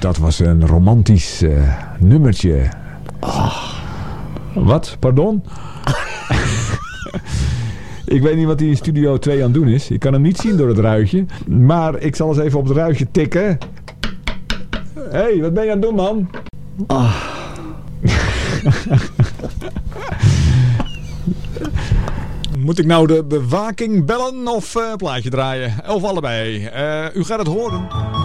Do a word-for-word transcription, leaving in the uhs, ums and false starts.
dat was een romantisch uh, nummertje. Oh. Wat? Pardon? Ik weet niet wat hij in Studio twee aan het doen is. Ik kan hem niet zien door het ruitje. Maar ik zal eens even op het ruitje tikken. Hé, hey, wat ben je aan het doen, man? Ah. Moet ik nou de bewaking bellen of uh, plaatje draaien? Of allebei? Uh, u gaat het horen.